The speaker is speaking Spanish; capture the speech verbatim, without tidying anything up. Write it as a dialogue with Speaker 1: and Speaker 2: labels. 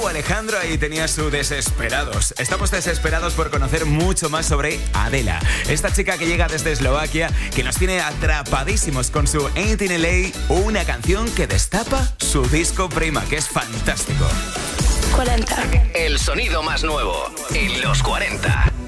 Speaker 1: Rauw Alejandro, ahí tenía su Desesperados. Estamos desesperados por conocer mucho más sobre Adela, esta chica que llega desde Eslovaquia, que nos tiene atrapadísimos con su Ain't in L A, una canción que destapa su disco Prima, que es fantástico.
Speaker 2: cuarenta.
Speaker 3: El sonido más nuevo en los cuarenta.